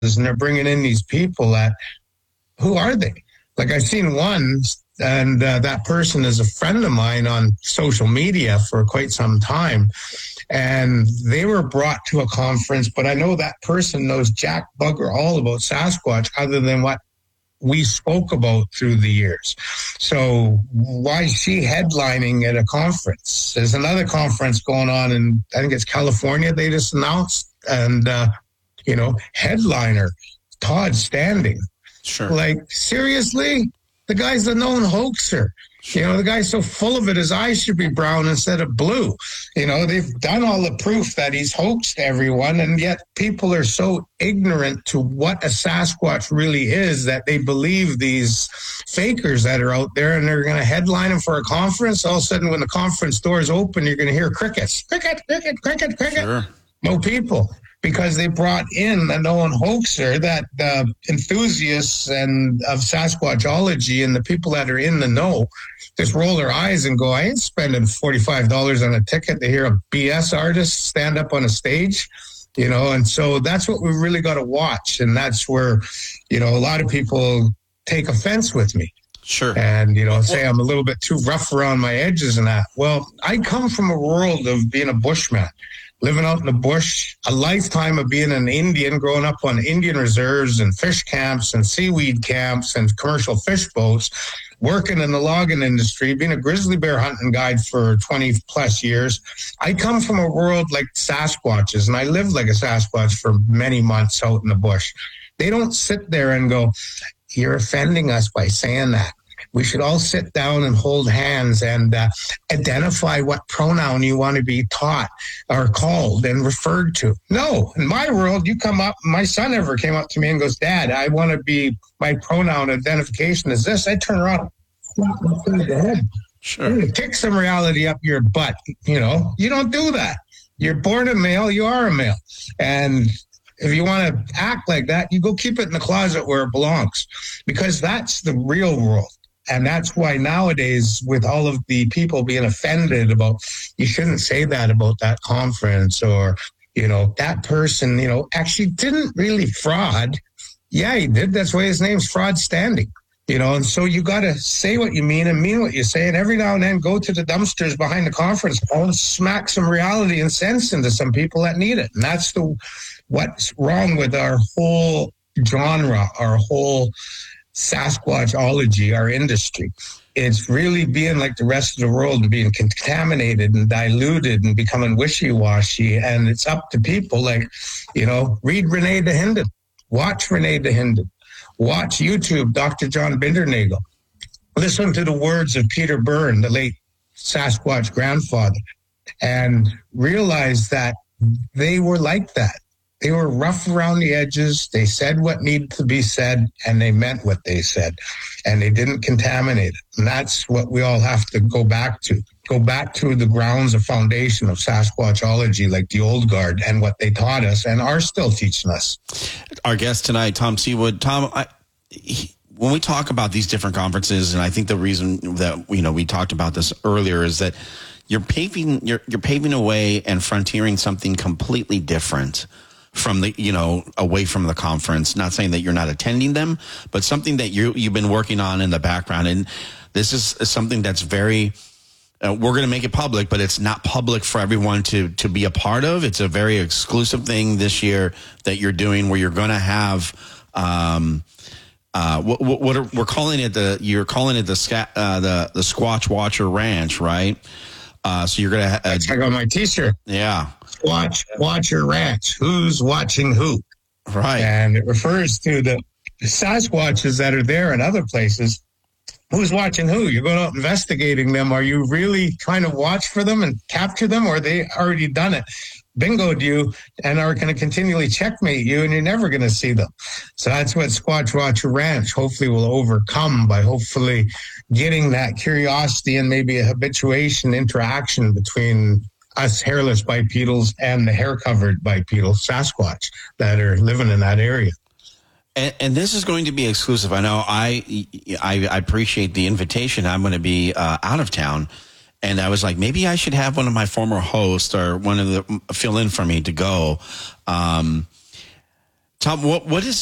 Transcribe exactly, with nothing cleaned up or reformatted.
and they're bringing in these people that, who are they? Like I've seen one, and uh, that person is a friend of mine on social media for quite some time. And they were brought to a conference, but I know that person knows jack bugger all about Sasquatch other than what we spoke about through the years. So why is she headlining at a conference? There's another conference going on in, I think it's California, they just announced. And, uh, you know, headliner, Todd Standing. Sure. Like, seriously? The guy's a known hoaxer. You know, the guy's so full of it, his eyes should be brown instead of blue. You know, they've done all the proof that he's hoaxed everyone, and yet people are so ignorant to what a Sasquatch really is that they believe these fakers that are out there, and they're going to headline them for a conference. All of a sudden, when the conference doors open, you're going to hear crickets. Cricket, cricket, cricket, cricket. Sure. No people. Because they brought in a known hoaxer that uh, enthusiasts and of Sasquatchology and the people that are in the know just roll their eyes and go, I ain't spending forty-five dollars on a ticket to hear a B S artist stand up on a stage, you know, and so that's what we really got to watch. And that's where, you know, a lot of people take offense with me. Sure. And, you know, say I'm a little bit too rough around my edges and that. Well, I come from a world of being a bushman. Living out in the bush, a lifetime of being an Indian, growing up on Indian reserves and fish camps and seaweed camps and commercial fish boats, working in the logging industry, being a grizzly bear hunting guide for twenty plus years. I come from a world like Sasquatches, and I lived like a Sasquatch for many months out in the bush. They don't sit there and go, you're offending us by saying that. We should all sit down and hold hands and uh, identify what pronoun you want to be taught or called and referred to. No, in my world, you come up, my son ever came up to me and goes, Dad, I want to be, my pronoun identification is this. I turn around, slap my foot in the head. Sure. Kick some reality up your butt. You know, you don't do that. You're born a male, you are a male. And if you want to act like that, you go keep it in the closet where it belongs, because that's the real world. And that's why nowadays, with all of the people being offended about, you shouldn't say that about that conference, or, you know, that person, you know, actually didn't really fraud. Yeah, he did. That's why his name's Fraud Standing, you know, and so you got to say what you mean and mean what you say. And every now and then go to the dumpsters behind the conference hall and smack some reality and sense into some people that need it. And that's the what's wrong with our whole genre, our whole Sasquatchology, our industry. It's really being like the rest of the world and being contaminated and diluted and becoming wishy-washy. And it's up to people like, you know, read Renee DeHinden, watch Renee DeHinden, watch YouTube, Doctor John Bindernagel, listen to the words of Peter Byrne, the late Sasquatch grandfather, and realize that they were like that. They were rough around the edges. They said what needed to be said, and they meant what they said, and they didn't contaminate it. And that's what we all have to go back to. Go back to the grounds of foundation of Sasquatchology, like the old guard, and what they taught us and are still teaching us. Our guest tonight, Tom Seawood. Tom, I, he, when we talk about these different conferences, and I think the reason that, you know, we talked about this earlier is that you're paving, you're, you're paving a way and frontiering something completely different from the, you know, away from the conference. Not saying that you're not attending them, but something that you, you've been working on in the background. And this is something that's very, uh, we're going to make it public, but it's not public for everyone to, to be a part of. It's a very exclusive thing this year that you're doing, where you're going to have, um, uh, what, what are, we're calling it the, you're calling it the, scat, uh, the, the Squatch Watcher Ranch, right? Uh, so you're going to, uh, I got my t-shirt. Yeah. Watch, Watcher Ranch. Who's watching who? Right. And it refers to the Sasquatches that are there in other places. Who's watching who? You're going out investigating them. Are you really trying to watch for them and capture them, or are they already done it? Bingoed you and are going to continually checkmate you, and you're never going to see them. So that's what Squatch Watcher Ranch hopefully will overcome, by hopefully getting that curiosity and maybe a habituation interaction between us hairless bipedals and the hair-covered bipedal Sasquatch that are living in that area. And, and this is going to be exclusive. I know I I, I appreciate the invitation. I'm going to be uh, out of town. And I was like, maybe I should have one of my former hosts or one of the fill in for me to go. Um, Tom, what what is